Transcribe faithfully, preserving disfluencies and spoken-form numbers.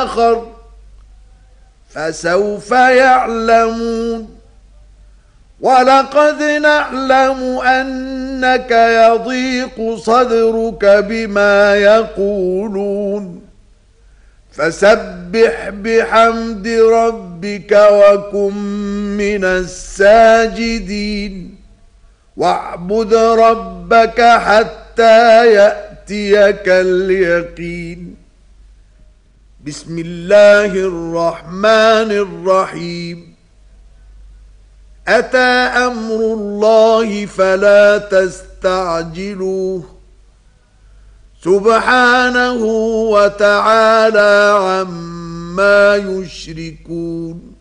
آخر فسوف يعلمون ولقد نعلم أنك يضيق صدرك بما يقولون فسبح بحمد ربك وكن من الساجدين واعبد ربك حتى يأتيك اليقين بسم الله الرحمن الرحيم أتى أمر الله فلا تستعجلوه سبحانه وتعالى عما يشركون